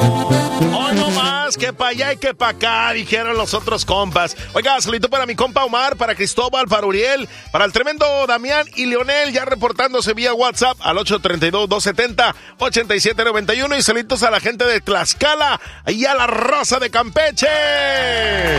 Hoy no más, que pa' allá y que pa' acá, dijeron los otros compas. Oiga, saludito para mi compa Omar, para Cristóbal, para Uriel, para el tremendo Damián y Leonel, ya reportándose vía WhatsApp al 832-270-8791. Y saluditos a la gente de Tlaxcala y a la raza de Campeche.